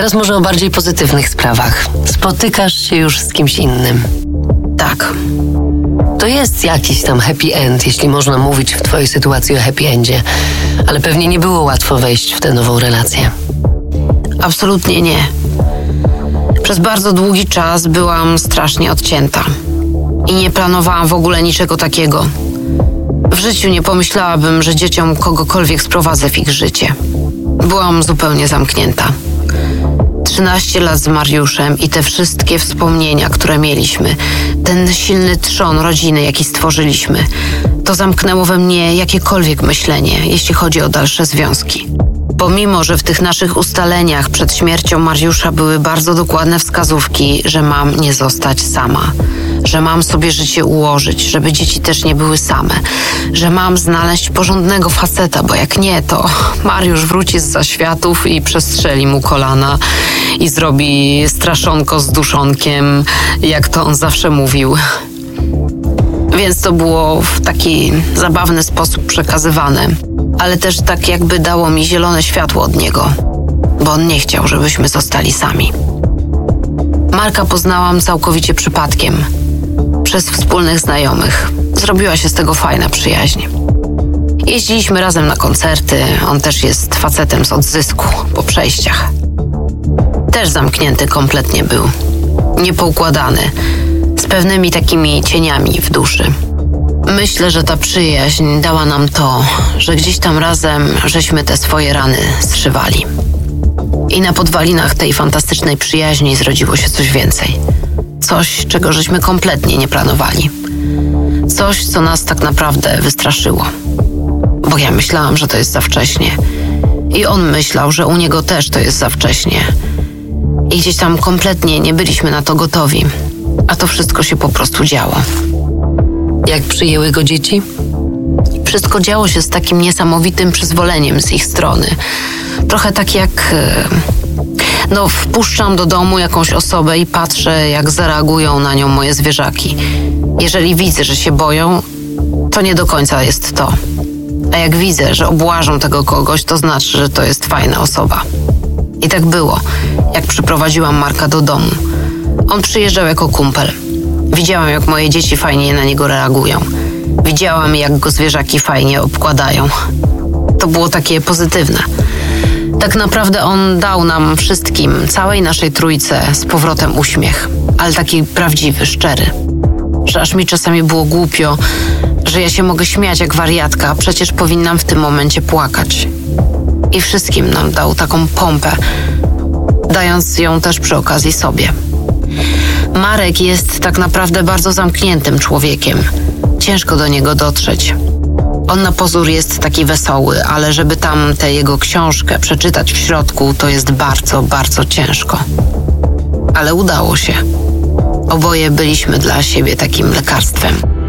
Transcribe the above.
Teraz może o bardziej pozytywnych sprawach. Spotykasz się już z kimś innym. Tak. To jest jakiś tam happy end, jeśli można mówić w twojej sytuacji o happy endzie. Ale pewnie nie było łatwo wejść w tę nową relację. Absolutnie nie. Przez bardzo długi czas byłam strasznie odcięta. I nie planowałam w ogóle niczego takiego. W życiu nie pomyślałabym, że dzieciom kogokolwiek sprowadzę w ich życie. Byłam zupełnie zamknięta. 13 lat z Mariuszem i te wszystkie wspomnienia, które mieliśmy, ten silny trzon rodziny, jaki stworzyliśmy, to zamknęło we mnie jakiekolwiek myślenie, jeśli chodzi o dalsze związki. Pomimo, że w tych naszych ustaleniach przed śmiercią Mariusza były bardzo dokładne wskazówki, że mam nie zostać sama, że mam sobie życie ułożyć, żeby dzieci też nie były same, że mam znaleźć porządnego faceta, bo jak nie, to Mariusz wróci z zaświatów i przestrzeli mu kolana i zrobi straszonko z duszonkiem, jak to on zawsze mówił. Więc to było w taki zabawny sposób przekazywane, ale też tak jakby dało mi zielone światło od niego, bo on nie chciał, żebyśmy zostali sami. Marka poznałam całkowicie przypadkiem, przez wspólnych znajomych. Zrobiła się z tego fajna przyjaźń. Jeździliśmy razem na koncerty, on też jest facetem z odzysku po przejściach. Też zamknięty kompletnie był, niepoukładany, z pewnymi takimi cieniami w duszy. Myślę, że ta przyjaźń dała nam to, że gdzieś tam razem żeśmy te swoje rany zszywali. I na podwalinach tej fantastycznej przyjaźni zrodziło się coś więcej. Coś, czego żeśmy kompletnie nie planowali. Coś, co nas tak naprawdę wystraszyło. Bo ja myślałam, że to jest za wcześnie. I on myślał, że u niego też to jest za wcześnie. I gdzieś tam kompletnie nie byliśmy na to gotowi. A to wszystko się po prostu działo. Jak przyjęły go dzieci? Wszystko działo się z takim niesamowitym przyzwoleniem z ich strony. Trochę tak jak... wpuszczam do domu jakąś osobę i patrzę, jak zareagują na nią moje zwierzaki. Jeżeli widzę, że się boją, to nie do końca jest to. A jak widzę, że obłażą tego kogoś, to znaczy, że to jest fajna osoba. I tak było, jak przyprowadziłam Marka do domu. On przyjeżdżał jako kumpel. Widziałam, jak moje dzieci fajnie na niego reagują. Widziałam, jak go zwierzaki fajnie obkładają. To było takie pozytywne. Tak naprawdę on dał nam wszystkim, całej naszej trójce, z powrotem uśmiech. Ale taki prawdziwy, szczery. Że aż mi czasami było głupio, że ja się mogę śmiać jak wariatka, a przecież powinnam w tym momencie płakać. I wszystkim nam dał taką pompę, dając ją też przy okazji sobie. Marek jest tak naprawdę bardzo zamkniętym człowiekiem. Ciężko do niego dotrzeć. On na pozór jest taki wesoły, ale żeby tam tę jego książkę przeczytać w środku, to jest bardzo, bardzo ciężko. Ale udało się. Oboje byliśmy dla siebie takim lekarstwem.